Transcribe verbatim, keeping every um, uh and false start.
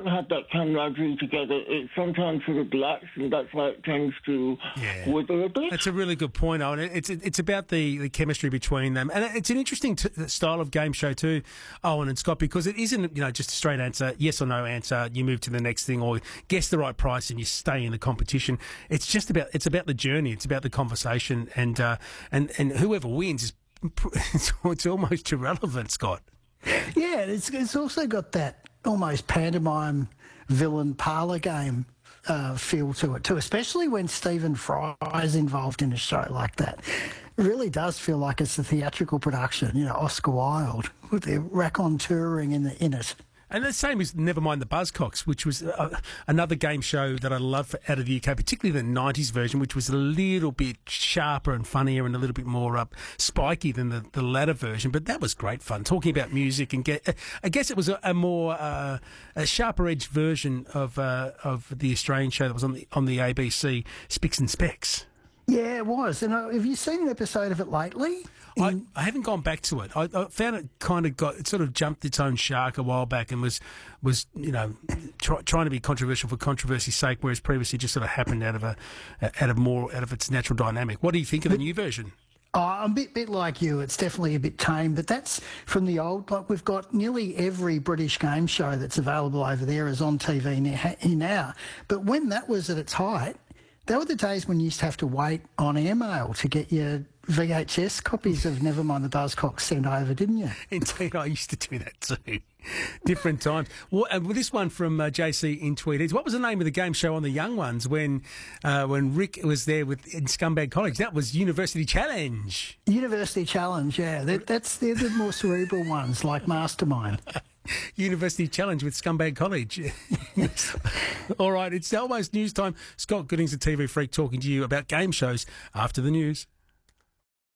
don't have that camaraderie together, it sometimes sort of lacks, and that's why it tends to Yeah. wither a bit. That's a really good point, Owen. It's it's about the, the chemistry between them, and it's an interesting t- style of game show too, Owen and Scott, because it isn't, you know, just a straight answer, yes or no answer. You move to the next thing, or guess the right price, and you stay in the competition. It's just about it's about the journey. It's about the conversation, and uh, and and whoever wins is it's, it's almost irrelevant, Scott. Yeah, it's it's also got that almost pantomime villain parlour game uh, feel to it too, especially when Stephen Fry's involved in a show like that. It really does feel like it's a theatrical production, you know, Oscar Wilde, with their raconteuring in, the, in it. And the same as Nevermind the Buzzcocks, which was uh, another game show that I love out of the U K, particularly the nineties version, which was a little bit sharper and funnier and a little bit more uh, spiky than the, the latter version. But that was great fun, talking about music. And get, I guess it was a, a more uh, a sharper edged version of uh, of the Australian show that was on the on the A B C, Spicks and Specks. Yeah, it was. And uh, have you seen an episode of it lately? I, I haven't gone back to it. I, I found it kind of got it sort of jumped its own shark a while back and was was you know try, trying to be controversial for controversy's sake, whereas previously just sort of happened out of a out of more out of its natural dynamic. What do you think of the new version? Oh, I'm a bit, bit like you. It's definitely a bit tame, but that's from the old. Like we've got nearly every British game show that's available over there is on T V now. But when that was at its height, that were the days when you used to have to wait on airmail to get your V H S copies of Nevermind the Buzzcocks sent over, didn't you? Indeed, I used to do that too. Different times. Well, uh, this one from uh, J C in Tweed. What was the name of the game show on the Young Ones when uh, when Rick was there with in Scumbag College? That was University Challenge. University Challenge, yeah. That, that's they're the more cerebral ones, like Mastermind. University Challenge with Scumbag College. All right, it's almost news time. Scott Gooding's a T V freak talking to you about game shows after the news.